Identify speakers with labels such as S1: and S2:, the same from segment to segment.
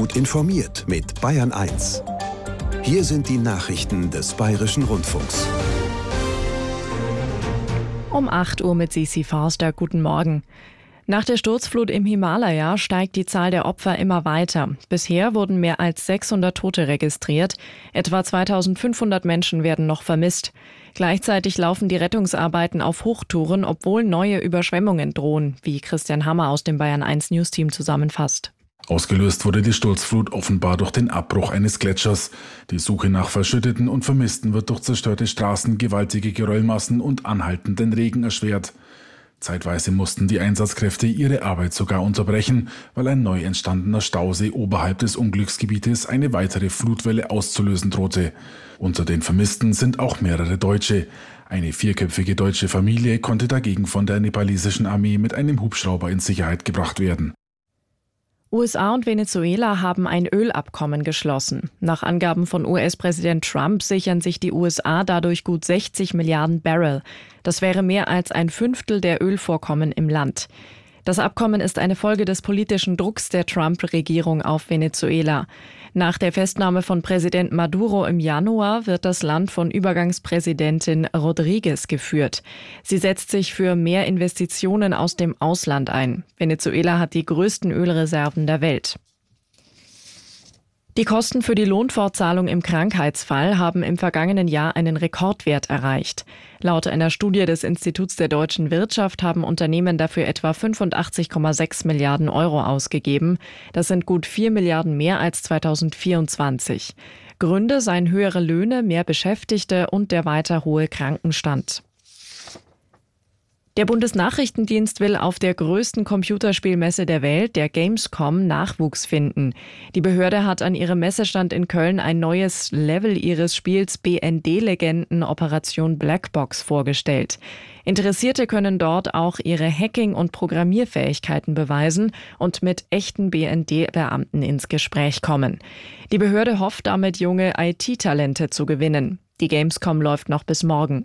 S1: Gut informiert mit Bayern 1. Hier sind die Nachrichten des Bayerischen Rundfunks.
S2: Um 8 Uhr mit Sisi Forster. Guten Morgen. Nach der Sturzflut im Himalaya steigt die Zahl der Opfer immer weiter. Bisher wurden mehr als 600 Tote registriert. Etwa 2500 Menschen werden noch vermisst. Gleichzeitig laufen die Rettungsarbeiten auf Hochtouren, obwohl neue Überschwemmungen drohen, wie Christian Hammer aus dem Bayern 1 News-Team zusammenfasst.
S3: Ausgelöst wurde die Sturzflut offenbar durch den Abbruch eines Gletschers. Die Suche nach Verschütteten und Vermissten wird durch zerstörte Straßen, gewaltige Geröllmassen und anhaltenden Regen erschwert. Zeitweise mussten die Einsatzkräfte ihre Arbeit sogar unterbrechen, weil ein neu entstandener Stausee oberhalb des Unglücksgebietes eine weitere Flutwelle auszulösen drohte. Unter den Vermissten sind auch mehrere Deutsche. Eine vierköpfige deutsche Familie konnte dagegen von der nepalesischen Armee mit einem Hubschrauber in Sicherheit gebracht werden.
S2: USA und Venezuela haben ein Ölabkommen geschlossen. Nach Angaben von US-Präsident Trump sichern sich die USA dadurch gut 60 Milliarden Barrel. Das wäre mehr als ein Fünftel der Ölvorkommen im Land. Das Abkommen ist eine Folge des politischen Drucks der Trump-Regierung auf Venezuela. Nach der Festnahme von Präsident Maduro im Januar wird das Land von Übergangspräsidentin Rodriguez geführt. Sie setzt sich für mehr Investitionen aus dem Ausland ein. Venezuela hat die größten Ölreserven der Welt. Die Kosten für die Lohnfortzahlung im Krankheitsfall haben im vergangenen Jahr einen Rekordwert erreicht. Laut einer Studie des Instituts der deutschen Wirtschaft haben Unternehmen dafür etwa 85,6 Milliarden Euro ausgegeben. Das sind gut 4 Milliarden mehr als 2024. Gründe seien höhere Löhne, mehr Beschäftigte und der weiter hohe Krankenstand. Der Bundesnachrichtendienst will auf der größten Computerspielmesse der Welt, der Gamescom, Nachwuchs finden. Die Behörde hat an ihrem Messestand in Köln ein neues Level ihres Spiels BND-Legenden Operation Blackbox vorgestellt. Interessierte können dort auch ihre Hacking- und Programmierfähigkeiten beweisen und mit echten BND-Beamten ins Gespräch kommen. Die Behörde hofft damit, junge IT-Talente zu gewinnen. Die Gamescom läuft noch bis morgen.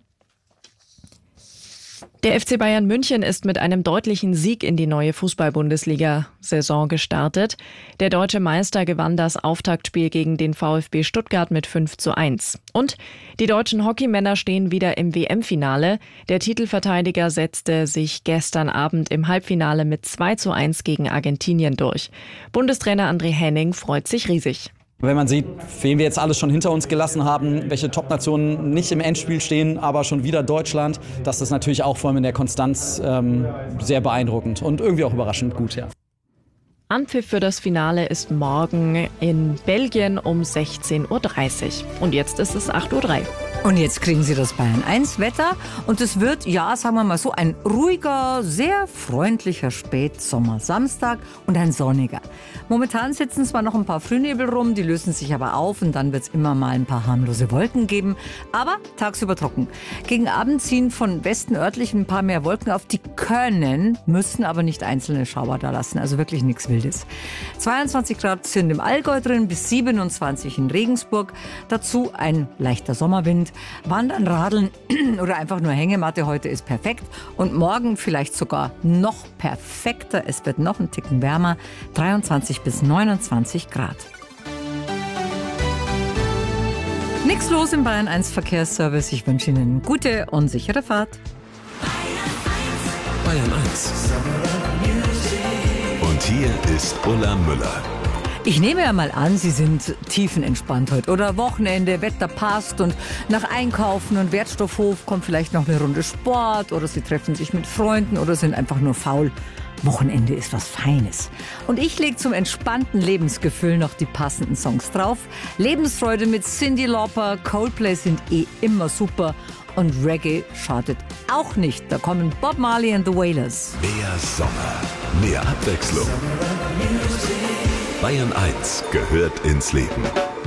S2: Der FC Bayern München ist mit einem deutlichen Sieg in die neue Fußball-Bundesliga-Saison gestartet. Der deutsche Meister gewann das Auftaktspiel gegen den VfB Stuttgart mit 5:1. Und die deutschen Hockeymänner stehen wieder im WM-Finale. Der Titelverteidiger setzte sich gestern Abend im Halbfinale mit 2:1 gegen Argentinien durch. Bundestrainer André Henning freut sich riesig.
S4: Wenn man sieht, wen wir jetzt alles schon hinter uns gelassen haben, welche Top-Nationen nicht im Endspiel stehen, aber schon wieder Deutschland, das ist natürlich auch vor allem in der Konstanz sehr beeindruckend und irgendwie auch überraschend gut, ja.
S2: Anpfiff für das Finale ist morgen in Belgien um 16:30 Uhr. Und jetzt ist es 8:03 Uhr.
S5: Und jetzt kriegen Sie das Bayern 1 Wetter und es wird, ja, sagen wir mal so, ein ruhiger, sehr freundlicher Spätsommer-Samstag und ein sonniger. Momentan sitzen zwar noch ein paar Frühnebel rum, die lösen sich aber auf und dann wird es immer mal ein paar harmlose Wolken geben, aber tagsüber trocken. Gegen Abend ziehen von Westen örtlich ein paar mehr Wolken auf, die können, müssen aber nicht einzelne Schauer da lassen, also wirklich nichts Wildes. 22 Grad sind im Allgäu drin, bis 27 in Regensburg, dazu ein leichter Sommerwind. Wandern, Radeln oder einfach nur Hängematte heute ist perfekt und morgen vielleicht sogar noch perfekter. Es wird noch ein Ticken wärmer, 23 bis 29 Grad. Nichts los im Bayern 1 Verkehrsservice. Ich wünsche Ihnen gute und sichere Fahrt.
S1: Bayern 1. Und hier ist Ulla Müller.
S5: Ich nehme ja mal an, Sie sind tiefenentspannt heute oder Wochenende, Wetter passt und nach Einkaufen und Wertstoffhof kommt vielleicht noch eine Runde Sport oder Sie treffen sich mit Freunden oder sind einfach nur faul. Wochenende ist was Feines. Und ich lege zum entspannten Lebensgefühl noch die passenden Songs drauf. Lebensfreude mit Cyndi Lauper, Coldplay sind immer super und Reggae schadet auch nicht. Da kommen Bob Marley and the Wailers.
S1: Mehr Sommer, mehr Abwechslung. Bayern 1 gehört ins Leben.